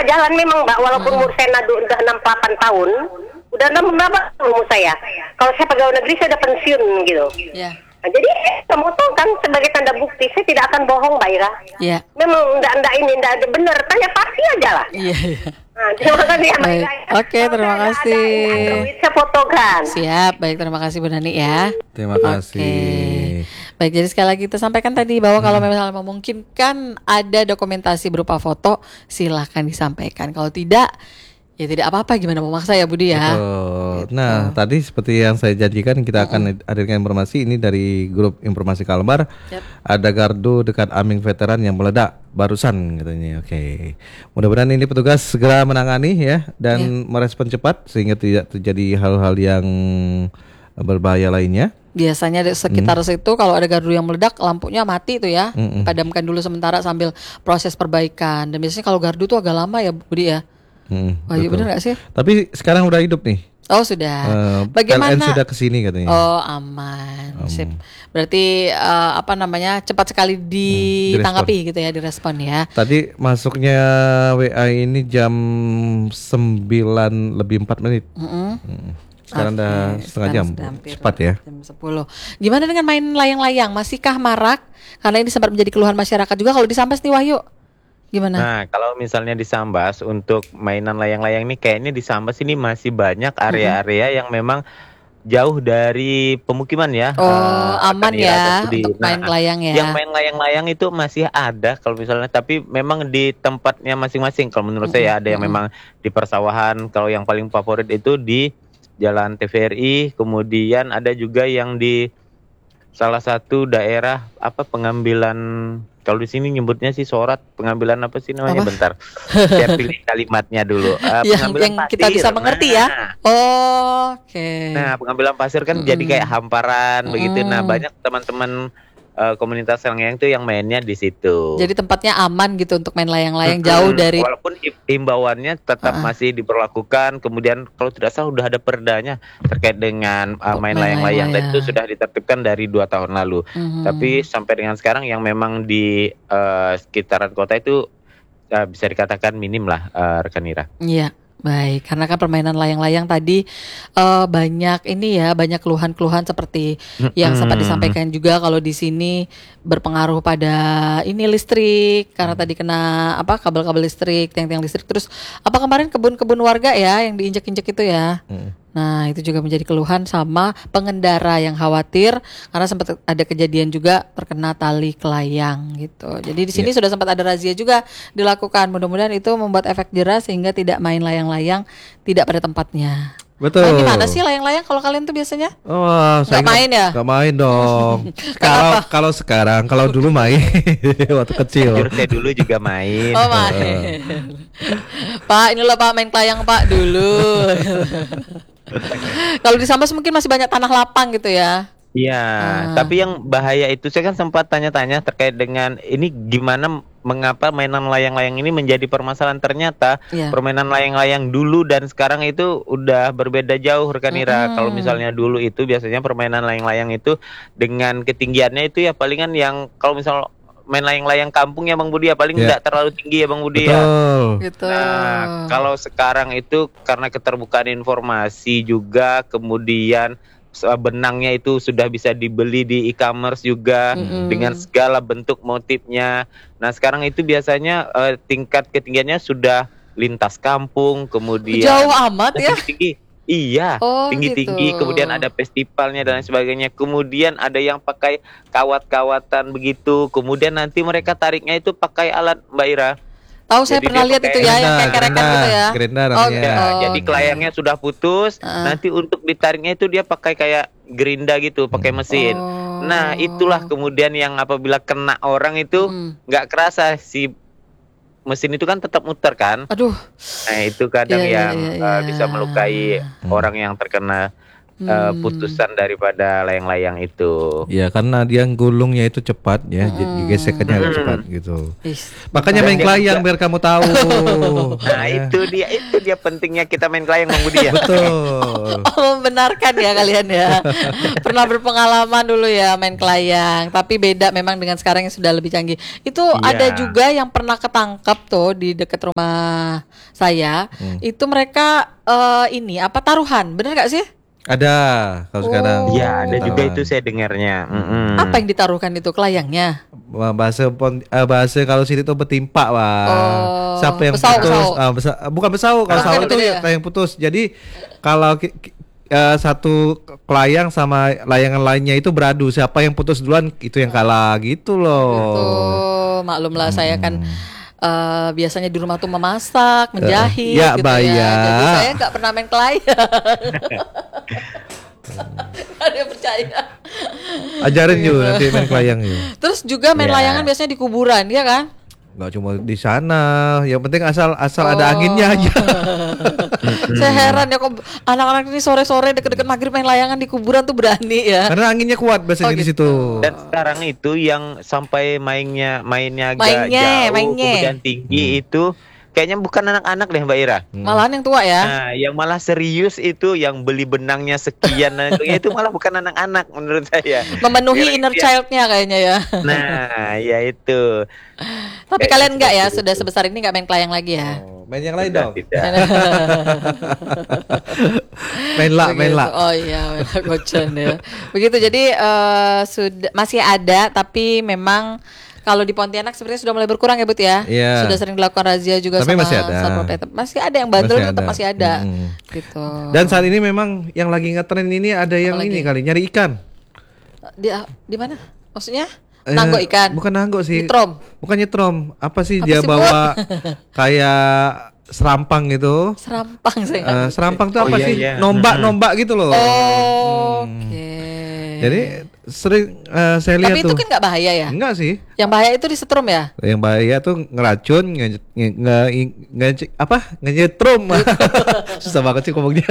nggak jalan memang Mbak, walaupun umur saya udah 68 tahun, udah 6 berapa umur saya. Kalau saya pegawai negeri saya udah pensiun gitu. Ya. Nah, jadi memotongkan sebagai tanda bukti saya tidak akan bohong Mbak Ira. Ya. Memang enggak ada benar, tanya pasti aja lah. Iya. Nah, terima kasih ya Mbak Baik. Ira. Oke, terima kasih. Saya fotokan. Siap, baik, terima kasih Bu Nani ya. Terima kasih. Oke. Baik, jadi sekali lagi kita sampaikan tadi bahwa kalau misalnya memungkinkan ada dokumentasi berupa foto, silahkan disampaikan. Kalau tidak, ya tidak apa-apa, gimana mau maksa ya Budi ya. Betul. Nah, tadi seperti yang saya janjikan kita akan hadirkan informasi ini dari grup informasi Kalbar. Ada gardu dekat Aming Veteran yang meledak barusan katanya. Oke. Mudah-mudahan ini petugas segera menangani ya dan merespon cepat sehingga tidak terjadi hal-hal yang berbahaya lainnya. Biasanya di sekitar situ kalau ada gardu yang meledak, lampunya mati tuh ya. Padamkan dulu sementara sambil proses perbaikan. Dan biasanya kalau gardu tuh agak lama ya Budi ya. Wah, iya bener gak sih? Tapi sekarang udah hidup nih. Oh sudah. Bagaimana? Bagaimana? PLN sudah kesini katanya. Oh aman. Sip. Berarti cepat sekali ditanggapi gitu ya, direspon ya. Tadi masuknya WA ini jam 9 lebih 4 menit. Sekarang udah setengah jam. Cepat ya. Jam 10. Gimana dengan main layang-layang? Masihkah marak? Karena ini sempat menjadi keluhan masyarakat juga kalau di Sambas nih Wahyu. Gimana? Nah, kalau misalnya di Sambas untuk mainan layang-layang ini kayaknya di Sambas ini masih banyak area-area yang memang jauh dari pemukiman ya. Aman ya untuk main layang ya. Yang main layang-layang itu masih ada kalau misalnya, tapi memang di tempatnya masing-masing. Kalau menurut saya ada yang memang di persawahan. Kalau yang paling favorit itu di Jalan TVRI, kemudian ada juga yang di salah satu daerah pengambilan, kalau di sini nyebutnya sih sorat, pengambilan apa sih namanya? Bentar, saya pilih kalimatnya dulu. Yang kita bisa mengerti ya. Oke. Nah, pengambilan pasir kan jadi kayak hamparan begitu. Nah, banyak teman-teman komunitas layang-layang itu yang mainnya di situ. Jadi tempatnya aman gitu untuk main layang-layang jauh dari. Walaupun himbauannya tetap masih diberlakukan. Kemudian kalau tidak salah udah ada perdanya terkait dengan main layang-layang, dan itu sudah ditertibkan dari 2 tahun lalu. Tapi sampai dengan sekarang yang memang di sekitaran kota itu bisa dikatakan minim lah, rekan Ira. Iya. Baik, karena kan permainan layang-layang tadi banyak keluhan-keluhan seperti yang sempat disampaikan juga kalau di sini berpengaruh pada ini listrik karena tadi kena kabel-kabel listrik, tiang-tiang listrik, terus kemarin kebun-kebun warga ya yang diinjek-injek itu ya. Nah, itu juga menjadi keluhan sama pengendara yang khawatir karena sempat ada kejadian juga terkena tali kelayang gitu. Jadi di sini sudah sempat ada razia juga dilakukan. Mudah-mudahan itu membuat efek jerah sehingga tidak main layang-layang tidak pada tempatnya. Betul. Nah, gimana sih layang-layang kalau kalian tuh biasanya? Saya nggak main ya? Nggak main dong. Kalau dulu main waktu kecil. Jujur saya dulu juga main. Oh main. Pak, ini loh Pak main layang Pak dulu. Kalau di Sambas mungkin masih banyak tanah lapang gitu ya. Iya, tapi yang bahaya itu saya kan sempat tanya-tanya terkait dengan ini gimana, mengapa mainan layang-layang ini menjadi permasalahan. Ternyata permainan layang-layang dulu dan sekarang itu udah berbeda jauh rekan Ira. Kalau misalnya dulu itu biasanya permainan layang-layang itu dengan ketinggiannya itu ya palingan yang kalau misal main layang-layang kampung ya Bang Budi ya paling tidak terlalu tinggi ya Bang Budi ya. Gitu. Nah, kalau sekarang itu karena keterbukaan informasi juga, kemudian benangnya itu sudah bisa dibeli di e-commerce juga dengan segala bentuk motifnya. Nah, sekarang itu biasanya tingkat ketinggiannya sudah lintas kampung, kemudian jauh amat ya. Tinggi. Iya, tinggi-tinggi, kemudian ada festivalnya dan lain sebagainya. Kemudian ada yang pakai kawat-kawatan begitu. Kemudian nanti mereka tariknya itu pakai alat Mbak Ira. Tahu, saya pernah lihat itu ya, yang kayak kerekan gitu ya. Jadi kelayangnya sudah putus, nanti untuk ditariknya itu dia pakai kayak gerinda gitu, pakai mesin. Nah, itulah kemudian yang apabila kena orang itu nggak kerasa, si mesin itu kan tetap muter kan. Aduh. Nah, itu kadang bisa melukai orang yang terkena putusan daripada layang-layang itu. Ya karena dia gulungnya itu cepat ya, gesekannya agak cepat gitu. Makanya main kelayang biar kamu tahu. Nah itu dia pentingnya kita main kelayang, Bang Budi ya. Betul. Membenarkan ya kalian ya. Pernah berpengalaman dulu ya main kelayang, tapi beda memang dengan sekarang yang sudah lebih canggih. Itu ada juga yang pernah ketangkap tuh di dekat rumah saya. Itu mereka taruhan, bener gak sih? Ada kalau sekarang. Iya, ada juga itu saya dengarnya. Apa yang ditaruhkan itu, kelayangnya? Bahasa kalau sini tuh betimpa, Wah. Siapa yang besau, putus? Bukan besau, kalau besau itu yang putus. Jadi kalau satu kelayang sama layangan lainnya itu beradu, siapa yang putus duluan itu yang kalah gitu loh. Gitu. Maklumlah saya kan biasanya di rumah tuh memasak, menjahit gitu ya. Jadi saya nggak pernah main kelayang. Ada yang percaya. Ajarin juga nanti main kelayang yuk. Terus juga main layangan biasanya di kuburan, ya kan? Nggak cuma di sana, yang penting asal ada anginnya aja. Saya heran ya kok anak-anak ini sore-sore deket-deket maghrib main layangan di kuburan tuh berani ya. Karena anginnya kuat biasanya di situ. Dan sekarang itu yang sampai mainnya agak jauh kemudian tinggi itu kayaknya bukan anak-anak deh Mbak Ira. Malahan yang tua ya. Nah, yang malah serius itu yang beli benangnya sekian dan itu malah bukan anak-anak menurut saya. Memenuhi inner child-nya kayaknya ya. Nah, ya itu. Tapi kalian enggak ya, sudah sebesar ini enggak main kelayang lagi ya? Main yang lain dong. Tidak. main lah. Oh iya, main gocon ya. Begitu, jadi sudah masih ada, tapi memang kalau di Pontianak sebenarnya sudah mulai berkurang ya, Bud ya. Yeah. Sudah sering dilakukan razia juga. Tapi sama masih ada. Satpol PP. Masih ada yang bandel, tetap masih ada. Gitu. Dan saat ini memang yang lagi ngetren ini ada yang ini kali nyari ikan. Di mana? Maksudnya? Nanggo ikan. Bukan nanggo sih. Nyetrom. Bukan nyetrom. Apa sih dia bawa kayak serampang gitu. Serampang saya. Serampang tuh apa sih? Iya. Nombak gitu loh. Oke. Jadi sering saya lihat tapi tuh. itu kan nggak bahaya ya? Enggak sih. Yang bahaya itu disetrum ya? Yang bahaya tuh ngeracun, ngenyetrum. Susah banget sih ngomongnya.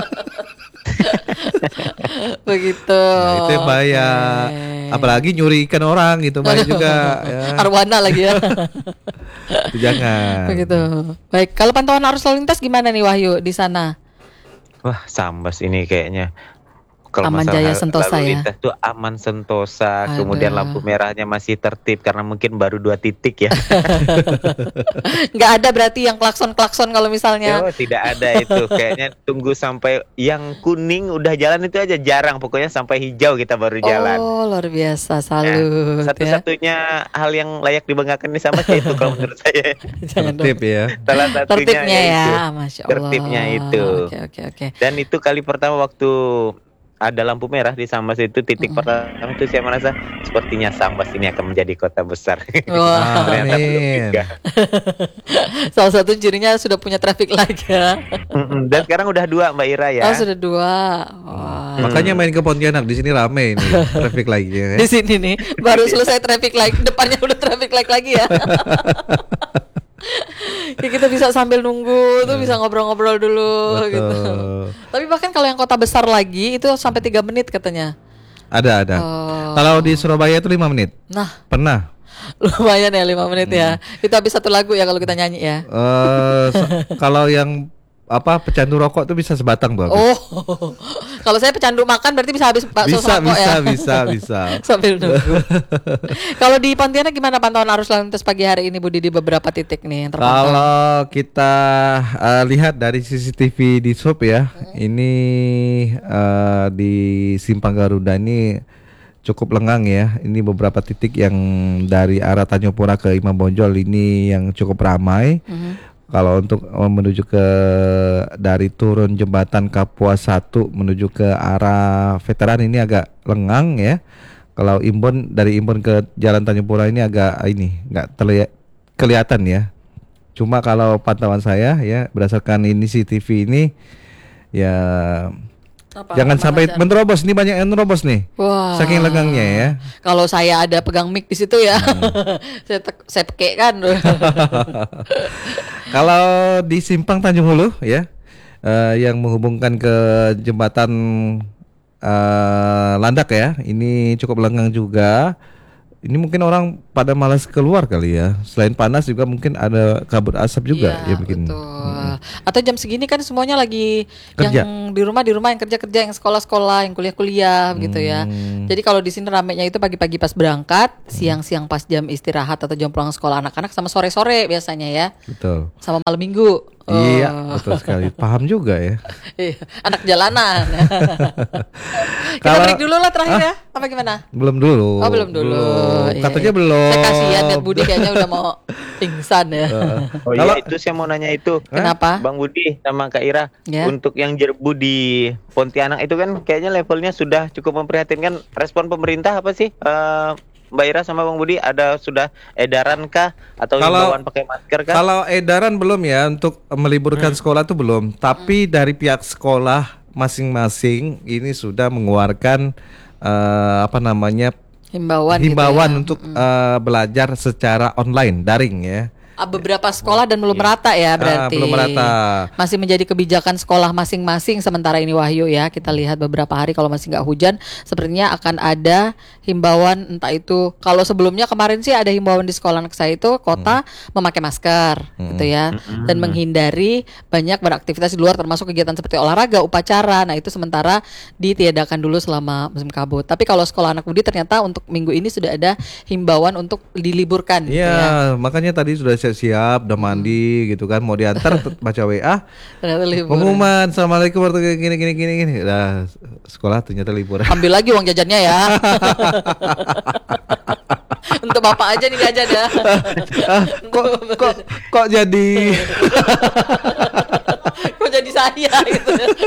Begitu. Nah, itu yang bahaya. Apalagi nyuri ikan orang gitu bahaya juga. Ya. Arwana lagi ya. Itu jangan. Begitu. Baik, kalau pantauan arus lalu lintas gimana nih Wahyu di sana? Wah, Sambas ini kayaknya. Kalau Aman Jaya Sentosa lalu ya. lintas tuh aman Sentosa, kemudian lampu merahnya masih tertib karena mungkin baru 2 titik ya. Nggak ada berarti yang klakson kalau misalnya. Oh, tidak ada itu. Kayaknya tunggu sampai yang kuning udah jalan itu aja jarang. Pokoknya sampai hijau kita baru jalan. Oh, luar biasa. Salut. Nah, satu-satunya hal yang layak dibanggakan di Sambas itu kalau menurut saya. Tertib ya. Salah satunya tertibnya ya, itu. Masya Allah. Tertibnya itu. Oke. Dan itu kali pertama waktu ada lampu merah di Sambas itu titik pertama itu saya merasa sepertinya Sambas ini akan menjadi kota besar. Wah, ternyata belum juga. Salah satu cirinya sudah punya traffic light ya. Dan sekarang udah 2 Mbak Ira ya. Oh, sudah 2. Wah. Makanya main ke Pontianak di sini rame ini traffic light ya. Di sini nih baru selesai traffic light, depannya udah traffic light lagi ya. Ya, kita bisa sambil nunggu tuh bisa ngobrol-ngobrol dulu. Betul. Gitu. Tapi bahkan kalau yang kota besar lagi itu sampai 3 menit katanya. Ada. Kalau di Surabaya itu 5 menit. Nah, Pernah. lumayan ya 5 menit ya. Itu habis 1 lagu ya kalau kita nyanyi ya. Kalau yang pecandu rokok tuh bisa sebatang tuh. Oh, kalau saya pecandu makan berarti bisa habis bakso sangkok ya. Bisa. Sambil nunggu. Kalau di Pontianak gimana pantauan arus lalu lintas pagi hari ini Budi di beberapa titik nih yang terpantau? Kalau kita lihat dari CCTV di Sub ya, ini di Simpang Garuda ini cukup lengang ya. Ini beberapa titik yang dari arah Tanjung Pura ke Imam Bonjol ini yang cukup ramai. Kalau untuk menuju ke dari turun jembatan Kapuas 1 menuju ke arah Veteran ini agak lengang ya. Kalau dari Imbon ke Jalan Tanjung Pura ini agak nggak kelihatan ya. Cuma kalau pantauan saya ya berdasarkan ini CCTV ini ya jangan sampai menerobos, ini banyak yang menerobos nih. Wah. Saking lengangnya ya. Kalau saya ada pegang mic di situ ya, saya peke kan. Kalau di Simpang Tanjung Hulu ya, yang menghubungkan ke jembatan landak ya. Ini cukup lengang juga. Ini mungkin orang pada malas keluar kali ya. Selain panas juga mungkin ada kabut asap juga Iya, ya bikin. betul. Atau jam segini kan semuanya lagi Kerja. yang di rumah, yang kerja-kerja, yang sekolah-sekolah, yang kuliah-kuliah gitu ya. Jadi kalau di sini ramenya itu pagi-pagi pas berangkat, siang-siang pas jam istirahat atau jam pulang sekolah anak-anak, sama sore-sore biasanya ya. Betul. Sama malam minggu. Iya, betul sekali. Paham juga ya. Iya, anak jalanan. Kita Kalau- break dulu lah terakhir ya. Apa gimana? Belum dulu. Oh, belum dulu. Iya, Katanya iya. belum. Saya kasihan lihat Budi kayaknya udah mau pingsan ya. Oh Kalau- iya, itu saya mau nanya itu. Kenapa? Bang Budi sama Kak Ira, Ya. untuk yang jerbu di Pontianak itu kan kayaknya levelnya sudah cukup memprihatinkan. Respon pemerintah apa sih? Mbak Ira sama Bang Budi, ada sudah edaran kah atau Kalau- himbauan pakai masker kah? Kalau edaran belum ya untuk meliburkan sekolah tuh belum. Tapi dari pihak sekolah masing-masing ini sudah mengeluarkan apa namanya Himbauan himbauan gitu ya. untuk belajar secara online, daring ya. Beberapa sekolah dan belum merata ya berarti. Belum merata. Masih menjadi kebijakan sekolah masing-masing sementara ini Wahyu ya. Kita lihat beberapa hari kalau masih nggak hujan, sepertinya akan ada himbauan, entah itu kalau sebelumnya kemarin sih ada himbauan di sekolah anak saya itu kota memakai masker gitu ya, dan menghindari banyak beraktivitas di luar termasuk kegiatan seperti olahraga, upacara. Nah itu sementara ditiadakan dulu selama musim kabut. Tapi kalau sekolah anak Budi ternyata untuk minggu ini sudah ada himbauan untuk diliburkan gitu ya. Iya, makanya tadi sudah siap-siap, udah mandi gitu kan, mau diantar baca WA, Ternyata libur. pengumuman, assalamualaikum warahmatullahi gini. Nah, sekolah ternyata libur. Ambil lagi uang jajannya ya. Untuk bapak aja nih jajan ya. Kok jadi Kok jadi saya gitu.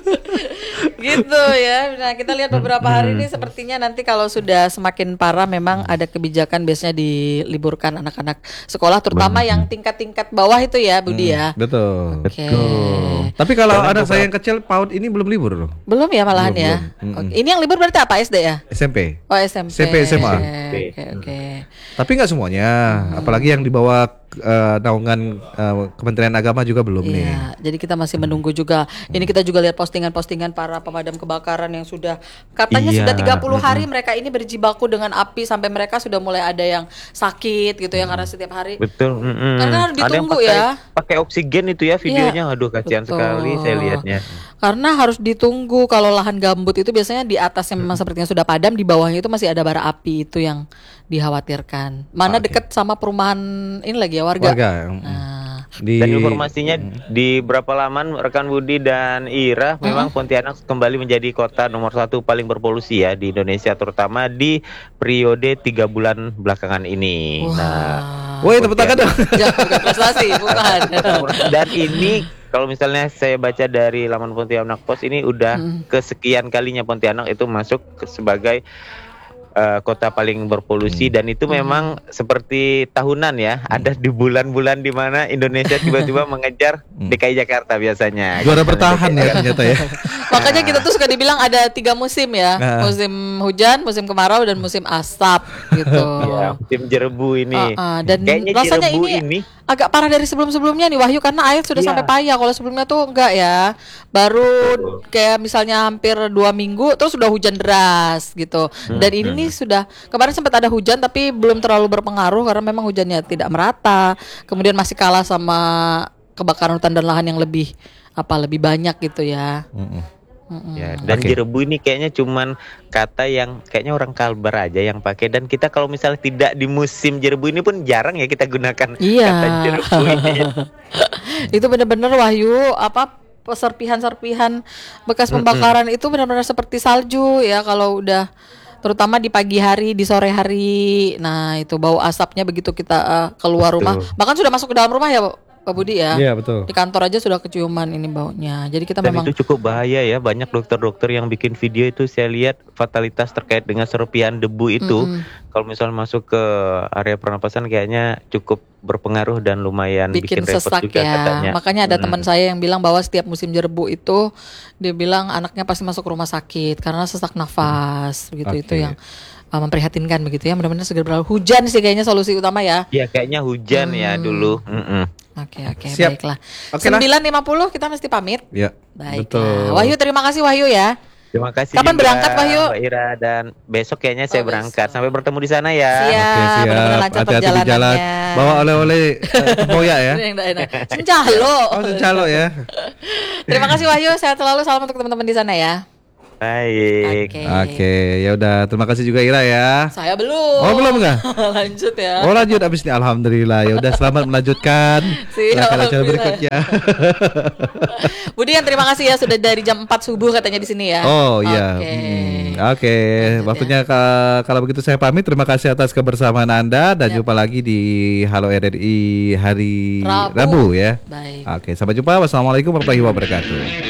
Gitu ya. Nah, kita lihat beberapa hari ini sepertinya nanti kalau sudah semakin parah memang ada kebijakan biasanya diliburkan anak-anak sekolah terutama yang tingkat-tingkat bawah itu ya, Budi ya. betul. Oke. Tapi kalau anak saya yang kecil PAUD ini belum libur loh. Belum ya malahan Belum, ya. belum. Oke. Ini yang libur berarti apa, SD ya? SMP. Oh, SMP. SMP, SMA. Oke. Tapi nggak semuanya, apalagi yang di bawah naungan Kementerian Agama juga belum nih. Iya, jadi kita masih menunggu juga. Ini kita juga lihat postingan-postingan para pemadam kebakaran yang sudah katanya Iya, sudah 30 hari mereka ini berjibaku dengan api sampai mereka sudah mulai ada yang sakit gitu ya karena setiap hari. Betul. Karena harus Ada yang ditunggu pakai- ya. Pakai oksigen itu ya videonya. Aduh kasihan betul. sekali saya lihatnya. Karena harus ditunggu. Kalau lahan gambut itu biasanya di atasnya memang sepertinya sudah padam, di bawahnya itu masih ada bara api, itu yang dikhawatirkan. Mana dekat sama perumahan ini lagi ya warga. Nah, Dan informasinya di berapa laman rekan Budi dan Ira, memang Pontianak kembali menjadi kota nomor 1 paling berpolusi ya di Indonesia, terutama di periode 3 bulan belakangan ini. Nah, Woi, tepuk tangan dong. ya, bukan prestasi, bukan. dan ini kalau misalnya saya baca dari laman Pontianak Post ini udah kesekian kalinya Pontianak itu masuk sebagai kota paling berpolusi, dan itu memang seperti tahunan ya, ada di bulan-bulan di mana Indonesia tiba-tiba mengejar DKI Jakarta biasanya. Juara bertahan ya ternyata ya. Makanya kita tuh suka dibilang ada 3 musim ya, Nah. musim hujan, musim kemarau, dan musim asap gitu. Ya, tim jerbu ini. Dan Kayaknya rasanya jerbu ini agak parah dari sebelum-sebelumnya nih Wahyu, karena air sudah sampai payah. Kalau sebelumnya tuh enggak ya, baru kayak misalnya hampir 2 minggu terus sudah hujan deras gitu. Dan ini nih sudah kemarin sempat ada hujan tapi belum terlalu berpengaruh karena memang hujannya tidak merata. Kemudian masih kalah sama kebakaran hutan dan lahan yang lebih banyak gitu ya. Ya, dan jerbu ini kayaknya cuman kata yang kayaknya orang Kalbar aja yang pakai, dan kita kalau misalnya tidak di musim jerbu ini pun jarang ya kita gunakan kata jerbu ini. Itu benar-benar Wahyu serpihan-serpihan bekas pembakaran itu benar-benar seperti salju ya kalau udah, terutama di pagi hari, di sore hari. Nah, itu bau asapnya begitu kita keluar rumah. Bahkan sudah masuk ke dalam rumah ya, Pak Budi ya. Iya, betul. Di kantor aja sudah keciuman ini baunya. Jadi kita Dan memang itu cukup bahaya ya, banyak dokter-dokter yang bikin video itu saya lihat fatalitas terkait dengan serpihan debu itu. Kalau misalnya masuk ke area pernapasan kayaknya cukup berpengaruh dan lumayan bikin repot sesak juga ya. katanya. Makanya ada teman saya yang bilang bahwa setiap musim jerbu itu dia bilang anaknya pasti masuk rumah sakit karena sesak nafas begitu. Itu yang memprihatinkan begitu ya. Mudah-mudahan segera berlalu. Hujan sih kayaknya solusi utama ya. Iya, kayaknya hujan ya dulu. Oke, Siap. baiklah. Oke lah. 9.50 kita mesti pamit. Ya. Baiklah. Betul. Wahyu, terima kasih Wahyu ya. Terima kasih Kapan juga, berangkat, Wahyu? Mbak Ira, dan besok kayaknya saya berangkat. Sampai bertemu di sana ya. Siap, Oke, siap. mudah-mudahan lancar Hati-hati di jalan. perjalanannya. Bawa oleh-oleh tempoyak ya. Sencalo. Oh, sencalo ya. Terima kasih Wahyu, sehat selalu, salam untuk teman-teman di sana ya. Baik. Oke, ya udah terima kasih juga Ira ya. Saya belum. Oh, belum enggak? Lanjut ya. Oh, lanjut abis ini alhamdulillah. Ya udah selamat melanjutkan acara berikutnya. Budian terima kasih ya sudah dari jam 4 subuh katanya di sini ya. Oh iya. Oke. Waktunya kalau begitu saya pamit. Terima kasih atas kebersamaan Anda dan jumpa lagi di Halo RRI hari Rabu ya. Baik. Oke, sampai jumpa. Wassalamualaikum warahmatullahi wabarakatuh.